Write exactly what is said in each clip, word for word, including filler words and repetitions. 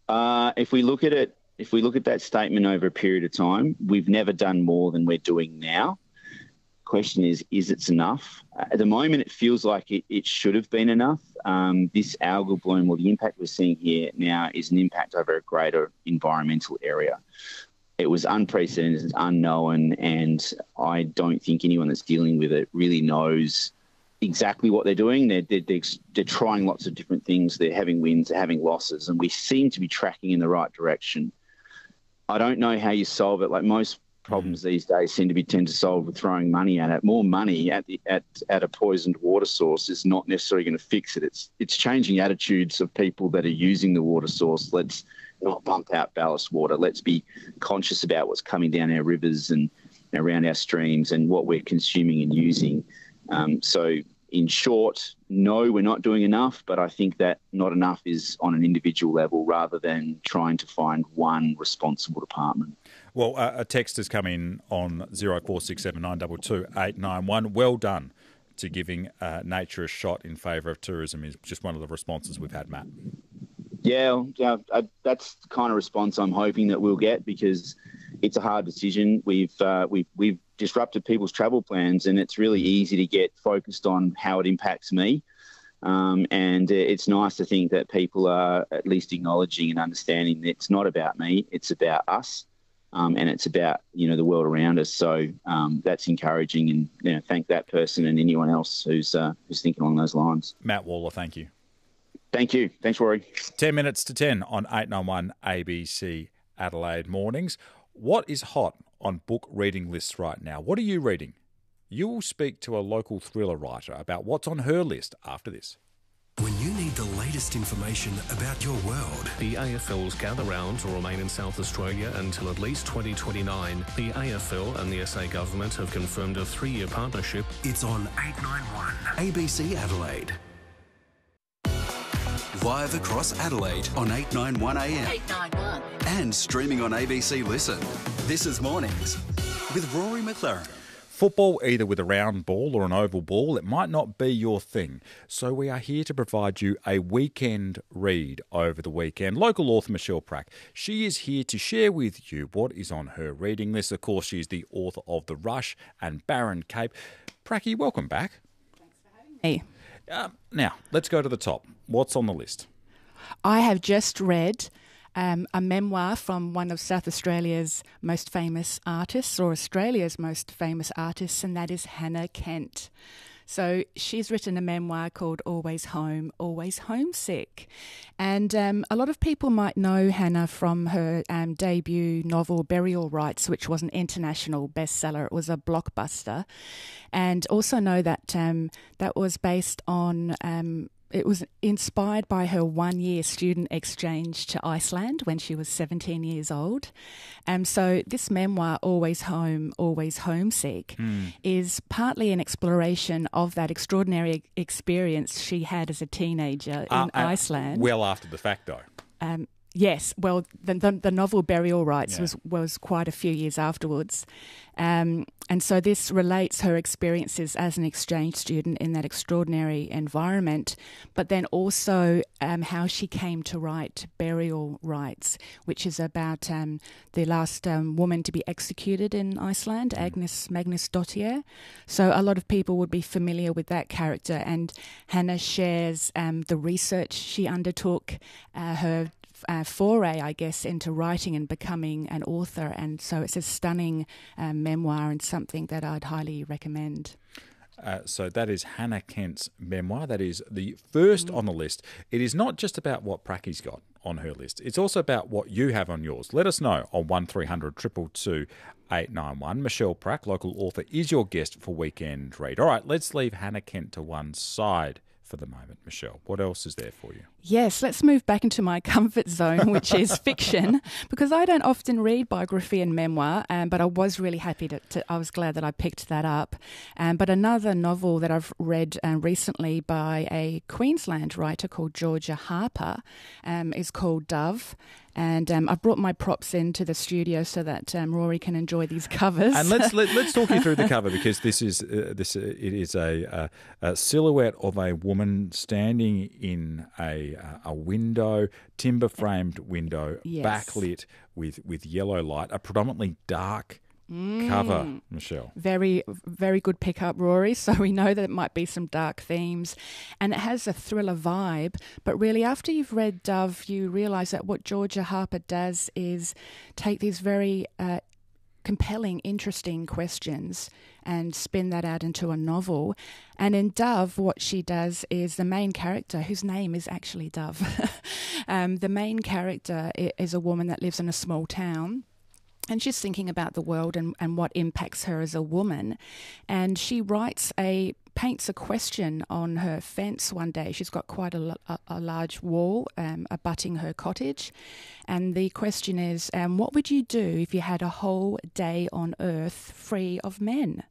Uh, if we look at it, if we look at that statement over a period of time, we've never done more than we're doing now. Question is, is it enough? Uh, at the moment, it feels like it, it should have been enough. Um, this algal bloom, well, the impact we're seeing here now is an impact over a greater environmental area. It was unprecedented, unknown, and I don't think anyone that's dealing with it really knows exactly what they're doing. They're, they're, they're, they're trying lots of different things. They're having wins, they're having losses, and we seem to be tracking in the right direction. I don't know how you solve it. Like most problems these days seem to be tend to solve with throwing money at it. More money at the at at a poisoned water source is not necessarily going to fix it. It's it's changing attitudes of people that are using the water source. Let's not pump out ballast water. Let's be conscious about what's coming down our rivers and around our streams and what we're consuming and using. Um, so in short, no, we're not doing enough, but I think that not enough is on an individual level rather than trying to find one responsible department. Well, uh, a text has come in on zero four six seven nine two two eight nine one. Well done to giving uh, nature a shot in favour of tourism is just one of the responses we've had, Matt. Yeah, yeah, I, that's the kind of response I'm hoping that we'll get because it's a hard decision. We've uh, we've we've disrupted people's travel plans, and it's really easy to get focused on how it impacts me. Um, and it's nice to think that people are at least acknowledging and understanding that it's not about me; it's about us, um, and it's about you know the world around us. So um, that's encouraging, and you know, thank that person and anyone else who's uh, who's thinking along those lines. Matt Waller, thank you. Thank you. Thanks, Rory. Ten minutes to ten on eight ninety-one A B C Adelaide Mornings. What is hot on book reading lists right now? What are you reading? You will speak to a local thriller writer about what's on her list after this. When you need the latest information about your world. The A F L's gather rounds will remain in South Australia until at least twenty twenty-nine. The A F L and the S A government have confirmed a three-year partnership. It's on eight ninety-one A B C Adelaide. Live across Adelaide on eight ninety-one A M. eight ninety-one. And streaming on A B C Listen. This is Mornings with Rory McLaren. Football, either with a round ball or an oval ball, it might not be your thing. So we are here to provide you a weekend read over the weekend. Local author Michelle Prack, she is here to share with you what is on her reading list. Of course, she is the author of The Rush and Barren Cape. Pracky, welcome back. Thanks for having me. Uh, now, let's go to the top. What's on the list? I have just read um, a memoir from one of South Australia's most famous artists, or Australia's most famous artists, and that is Hannah Kent. So she's written a memoir called Always Home, Always Homesick. And um, a lot of people might know Hannah from her um, debut novel Burial Rites, which was an international bestseller. It was a blockbuster. And also know that um, that was based on... Um, It was inspired by her one-year student exchange to Iceland when she was seventeen years old. Um, so this memoir, Always Home, Always Homesick, mm. is partly an exploration of that extraordinary experience she had as a teenager in uh, uh, Iceland. Well after the fact, though. Um, yes, well, the, the, the novel Burial Rites yeah. was, was quite a few years afterwards. Um, and so this relates her experiences as an exchange student in that extraordinary environment, but then also um, how she came to write Burial Rites, which is about um, the last um, woman to be executed in Iceland, mm. Agnes Magnusdóttir. So a lot of people would be familiar with that character, and Hannah shares um, the research she undertook, uh, her Uh, foray, I guess, into writing and becoming an author. And so it's a stunning um, memoir and something that I'd highly recommend. Uh, so that is Hannah Kent's memoir. That is the first mm. on the list. It is not just about what Pracky's got on her list. It's also about what you have on yours. Let us know on one three hundred two two two eight nine one. Michelle Prack, local author, is your guest for Weekend Read. All right, let's leave Hannah Kent to one side for the moment. Michelle, what else is there for you? Yes, let's move back into my comfort zone, which is fiction, because I don't often read biography and memoir, um, but I was really happy to, to, I was glad that I picked that up. Um, but another novel that I've read uh, recently by a Queensland writer called Georgia Harper um, is called Dove. And um, I've brought my props into the studio so that um, Rory can enjoy these covers. And let's let, let's talk you through the cover, because this is uh, this uh, it is a, a, a silhouette of a woman standing in a a uh, a window, timber framed window, Yes. backlit with with yellow light, a predominantly dark cover, Michelle. Very, very good pickup, Rory. So we know that it might be some dark themes, and it has a thriller vibe. But really, after you've read Dove, you realise that what Georgia Harper does is take these very uh, compelling, interesting questions and spin that out into a novel. And in Dove, what she does is the main character, whose name is actually Dove, um, the main character is a woman that lives in a small town. And she's thinking about the world and, and what impacts her as a woman. And she writes a, paints a question on her fence one day. She's got quite a, a, a large wall um, abutting her cottage. And the question is, um, what would you do if you had a whole day on Earth free of men?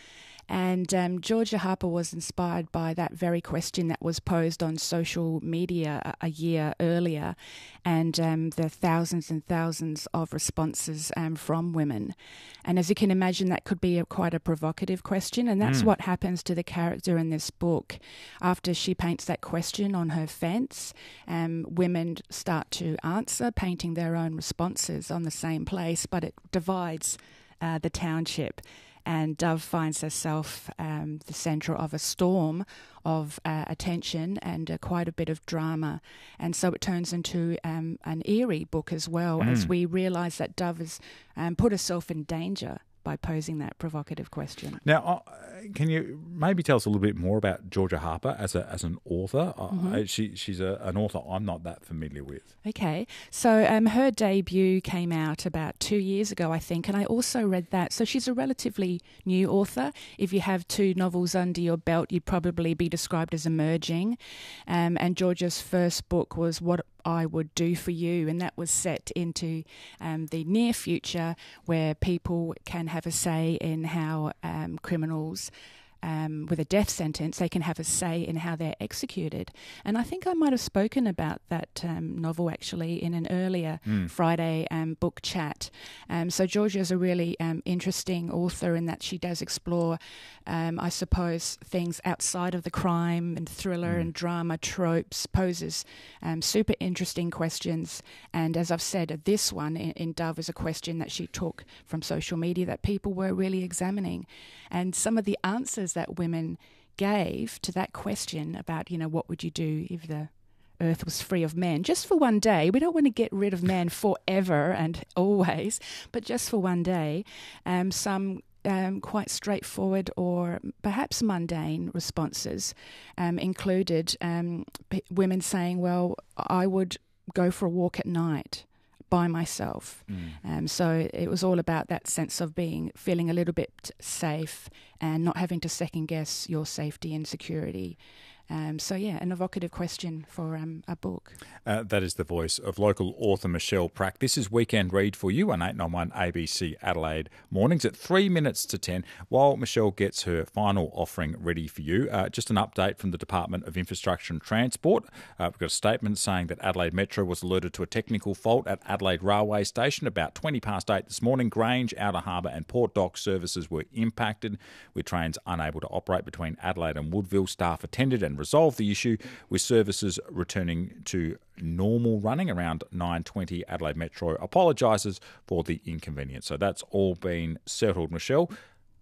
And um, Georgia Harper was inspired by that very question that was posed on social media a, a year earlier, and um, the thousands and thousands of responses um, from women. And as you can imagine, that could be a, quite a provocative question, and that's mm. what happens to the character in this book. After she paints that question on her fence, um, women start to answer, painting their own responses on the same place, but it divides uh, the township. And Dove finds herself um, the centre of a storm of uh, attention and uh, quite a bit of drama. And so it turns into um, an eerie book as well, mm. as we realise that Dove has um, put herself in danger by posing that provocative question. Now, uh, can you maybe tell us a little bit more about Georgia Harper as a as an author? Mm-hmm. Uh, she she's a, an author I'm not that familiar with. Okay, so um, her debut came out about two years ago, I think, and I also read that. So she's a relatively new author. If you have two novels under your belt, you'd probably be described as emerging. Um, and Georgia's first book was What I Would Do For You, and that was set into um, the near future, where people can have a say in how um, criminals Um, with a death sentence, they can have a say in how they're executed. And I think I might have spoken about that um, novel actually in an earlier mm. Friday um, book chat. Um, so Georgia is a really um, interesting author in that she does explore, um, I suppose, things outside of the crime and thriller mm. and drama tropes, poses um, super interesting questions. And as I've said, this one in, in Dove is a question that she took from social media that people were really examining. And some of the answers that women gave to that question about, you know, what would you do if the earth was free of men, just for one day. We don't want to get rid of men forever and always, but just for one day. Um, some um, quite straightforward or perhaps mundane responses um, included um, p- women saying, well, I would go for a walk at night by myself. Mm. Um, so it was all about that sense of being, feeling a little bit safe and not having to second guess your safety and security. Um, so, yeah, an evocative question for um, a book. Uh, that is the voice of local author Michelle Prack. This is Weekend Read for you on eight ninety-one A B C Adelaide mornings at three minutes to ten. While Michelle gets her final offering ready for you, uh, just an update from the Department of Infrastructure and Transport. Uh, we've got a statement saying that Adelaide Metro was alerted to a technical fault at Adelaide Railway Station about twenty past eight this morning. Grange, Outer Harbour and Port Dock services were impacted, with trains unable to operate between Adelaide and Woodville. Staff attended and resolved the issue, with services returning to normal running around nine twenty. Adelaide Metro apologises for the inconvenience. So that's all been settled. Michelle,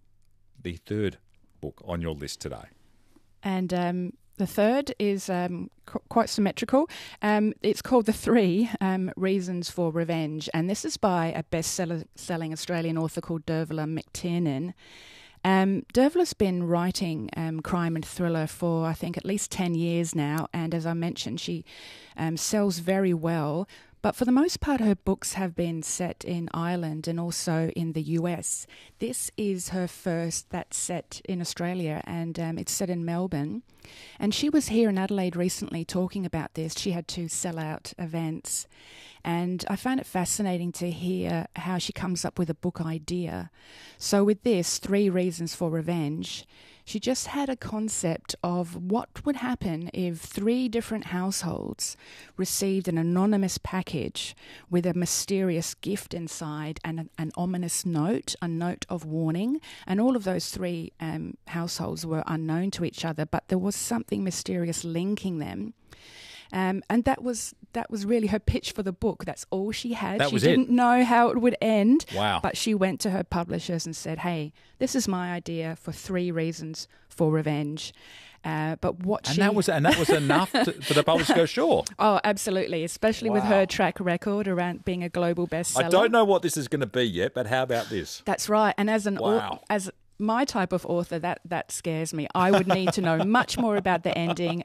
the third book on your list today. And um, the third is um, qu- quite symmetrical. Um, it's called The Three um, Reasons for Revenge, and this is by a best-selling Australian author called Dervla McTiernan. Um, Dervla's been writing um, crime and thriller for, I think, at least ten years now, and as I mentioned, she um, sells very well. But for the most part, her books have been set in Ireland and also in the U S. This is her first that's set in Australia, and um, it's set in Melbourne. And she was here in Adelaide recently talking about this. She had to sell out events. And I found it fascinating to hear how she comes up with a book idea. So with this, Three Reasons for Revenge, she just had a concept of what would happen if three different households received an anonymous package with a mysterious gift inside and an, an ominous note, a note of warning. And all of those three um, households were unknown to each other, but there was something mysterious linking them. Um, and that was that was really her pitch for the book. That's all she had. That she was it. didn't know how it would end. Wow. But she went to her publishers and said, hey, this is my idea for three reasons for revenge. Uh, but what And she that was and that was enough to, for the publisher to go, sure. Oh, absolutely, especially with Wow. her track record around being a global bestseller. I don't know what this is going to be yet, but how about this? That's right. And as an au- Wow. as my type of author, that that scares me. I would need to know much more about the ending,